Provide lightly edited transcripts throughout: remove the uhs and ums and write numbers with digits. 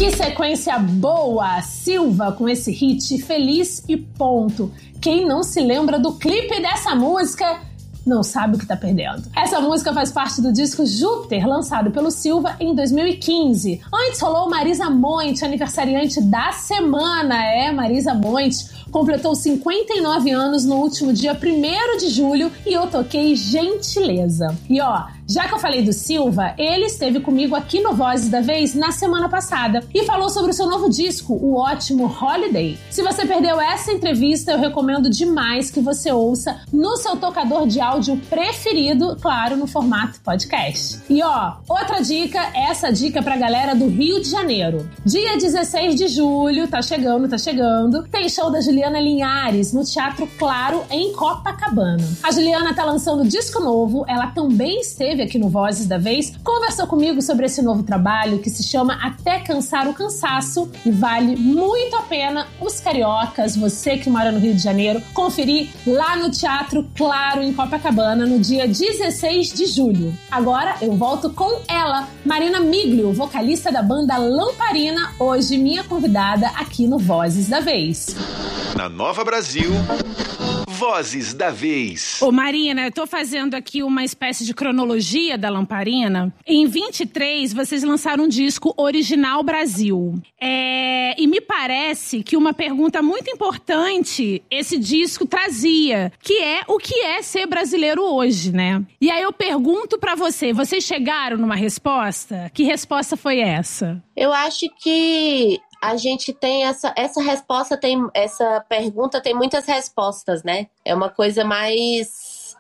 Que sequência boa! Silva com esse hit Feliz e Ponto. Quem não se lembra do clipe dessa música não sabe o que tá perdendo. Essa música faz parte do disco Júpiter, lançado pelo Silva em 2015. Antes rolou Marisa Monte, aniversariante da semana. Marisa Monte completou 59 anos no último dia 1º de julho e eu toquei Gentileza. E já que eu falei do Silva, ele esteve comigo aqui no Vozes da Vez na semana passada e falou sobre o seu novo disco, o ótimo Holiday. Se você perdeu essa entrevista, eu recomendo demais que você ouça no seu tocador de áudio preferido, claro, no formato podcast. E outra dica, essa dica pra galera do Rio de Janeiro. Dia 16 de julho, tá chegando, tem show da Juliana Linhares no Teatro Claro, em Copacabana. A Juliana tá lançando disco novo, ela também esteve aqui no Vozes da Vez, conversou comigo sobre esse novo trabalho que se chama Até Cansar o Cansaço e vale muito a pena os cariocas, você que mora no Rio de Janeiro, conferir lá no Teatro Claro, em Copacabana, no dia 16 de julho. Agora eu volto com ela, Marina Miglio, vocalista da banda Lamparina, hoje minha convidada aqui no Vozes da Vez. Na Nova Brasil, Vozes da Vez. Ô Marina, eu tô fazendo aqui uma espécie de cronologia da Lamparina. Em 23, vocês lançaram um disco Original Brasil. E me parece que uma pergunta muito importante esse disco trazia, que é o que é ser brasileiro hoje, né? E aí eu pergunto pra vocês chegaram numa resposta? Que resposta foi essa? Eu acho que a gente tem essa resposta, essa pergunta tem muitas respostas, né? É uma coisa mais...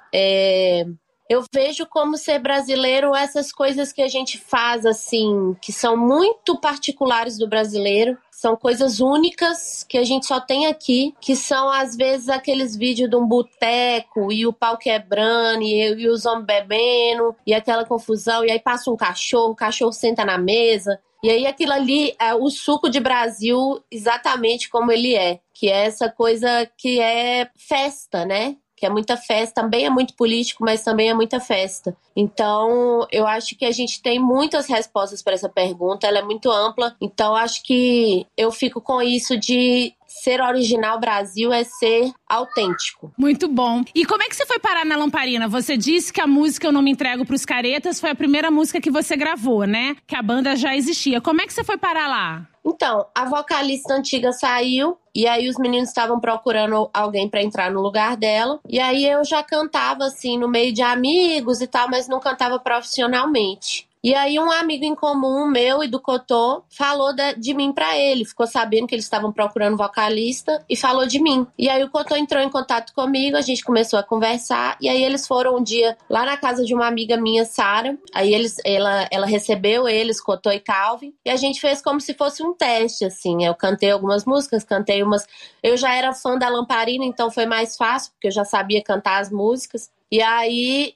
Eu vejo como ser brasileiro essas coisas que a gente faz, assim, que são muito particulares do brasileiro, são coisas únicas que a gente só tem aqui, que são, às vezes, aqueles vídeos de um boteco e o pau quebrando e os homens bebendo e aquela confusão, e aí passa um cachorro, o cachorro senta na mesa. E aí aquilo ali é o suco de Brasil exatamente como ele é. Que é essa coisa que é festa, né? Que é muita festa, também é muito político, mas também é muita festa. Então, eu acho que a gente tem muitas respostas para essa pergunta, ela é muito ampla. Então, acho que eu fico com isso de ser original Brasil é ser autêntico. Muito bom. E como é que você foi parar na Lamparina? Você disse que a música Eu Não Me Entrego Pros Caretas foi a primeira música que você gravou, né? Que a banda já existia. Como é que você foi parar lá? Então, a vocalista antiga saiu e aí os meninos estavam procurando alguém pra entrar no lugar dela. E aí eu já cantava, assim, no meio de amigos e tal, mas não cantava profissionalmente. E aí um amigo em comum meu e do Cotô falou de mim pra ele. Ficou sabendo que eles estavam procurando vocalista e falou de mim. E aí o Cotô entrou em contato comigo, a gente começou a conversar. E aí eles foram um dia lá na casa de uma amiga minha, Sara. Aí ela recebeu eles, Cotô e Calvin. E a gente fez como se fosse um teste, assim. Eu cantei algumas músicas, cantei umas... Eu já era fã da Lamparina, então foi mais fácil, porque eu já sabia cantar as músicas. E aí...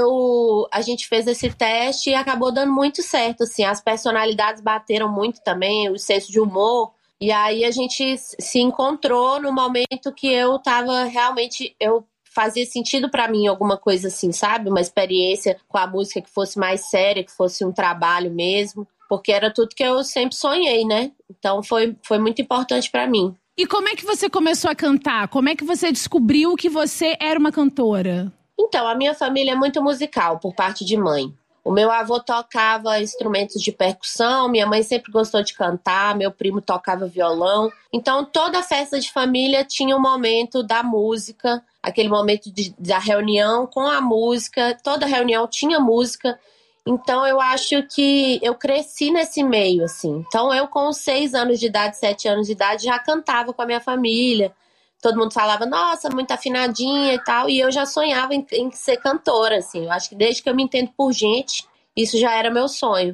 a gente fez esse teste e acabou dando muito certo, assim, as personalidades bateram muito também, o senso de humor, e aí a gente se encontrou no momento que eu tava realmente, fazia sentido pra mim alguma coisa assim, sabe, uma experiência com a música que fosse mais séria, que fosse um trabalho mesmo, porque era tudo que eu sempre sonhei, né, então foi muito importante pra mim. E como é que você começou a cantar? Como é que você descobriu que você era uma cantora? Então, a minha família é muito musical, por parte de mãe. O meu avô tocava instrumentos de percussão, minha mãe sempre gostou de cantar, meu primo tocava violão. Então, toda festa de família tinha um momento da música, aquele momento da reunião com a música, toda reunião tinha música. Então, eu acho que eu cresci nesse meio, assim. Então, eu com 6 anos de idade, 7 anos de idade, já cantava com a minha família. Todo mundo falava, nossa, muito afinadinha e tal. E eu já sonhava em ser cantora, assim. Eu acho que desde que eu me entendo por gente, isso já era meu sonho.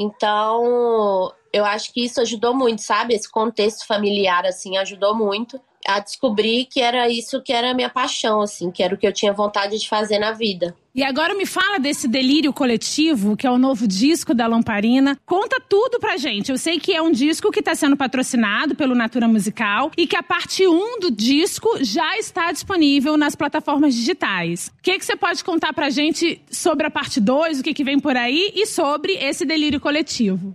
Então, eu acho que isso ajudou muito, sabe? Esse contexto familiar, assim, ajudou muito a descobrir que era isso que era a minha paixão, assim. Que era o que eu tinha vontade de fazer na vida. E agora me fala desse Delírio Coletivo, que é o novo disco da Lamparina. Conta tudo pra gente. Eu sei que é um disco que está sendo patrocinado pelo Natura Musical e que a parte 1 do disco já está disponível nas plataformas digitais. O que você pode contar pra gente sobre a parte 2, o que vem por aí e sobre esse Delírio Coletivo?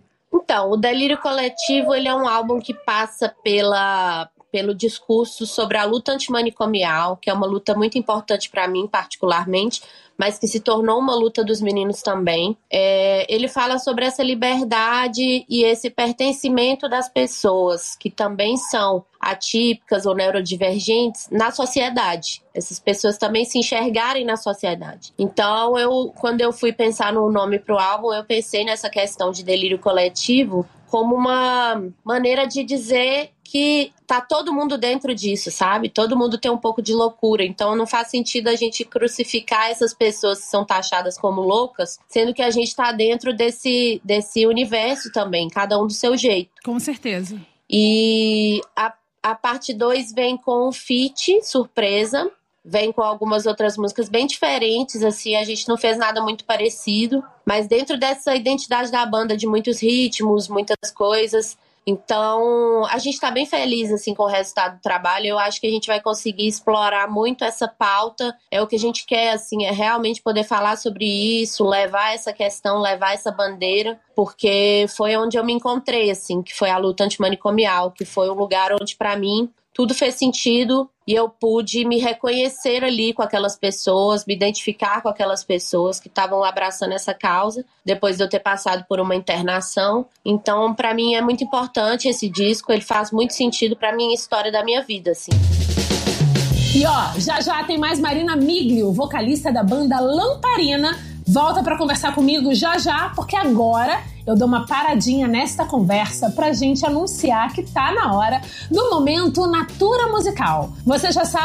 Então, o Delírio Coletivo, ele é um álbum que passa pelo discurso sobre a luta antimanicomial, que é uma luta muito importante para mim, particularmente, mas que se tornou uma luta dos meninos também. Ele fala sobre essa liberdade e esse pertencimento das pessoas, que também são atípicas ou neurodivergentes, na sociedade. Essas pessoas também se enxergarem na sociedade. Então, quando eu fui pensar no nome para o álbum, eu pensei nessa questão de delírio coletivo como uma maneira de dizer que tá todo mundo dentro disso, sabe? Todo mundo tem um pouco de loucura, então não faz sentido a gente crucificar essas pessoas que são taxadas como loucas, sendo que a gente tá dentro desse universo também, cada um do seu jeito. Com certeza. E a parte 2 vem com um feat, surpresa, vem com algumas outras músicas bem diferentes, assim, a gente não fez nada muito parecido, mas dentro dessa identidade da banda de muitos ritmos, muitas coisas. Então, a gente tá bem feliz, assim, com o resultado do trabalho. Eu acho que a gente vai conseguir explorar muito essa pauta. É o que a gente quer, assim, é realmente poder falar sobre isso, levar essa questão, levar essa bandeira, porque foi onde eu me encontrei, assim, que foi a luta antimanicomial, que foi um lugar onde, pra mim, tudo fez sentido e eu pude me reconhecer ali com aquelas pessoas, me identificar com aquelas pessoas que estavam abraçando essa causa, depois de eu ter passado por uma internação. Então, pra mim, é muito importante esse disco, ele faz muito sentido pra minha história da minha vida, assim. E ó, já tem mais Marina Miglio, vocalista da banda Lamparina, volta pra conversar comigo já, porque agora eu dou uma paradinha nesta conversa pra gente anunciar que tá na hora do momento Natura Musical. Você já sabe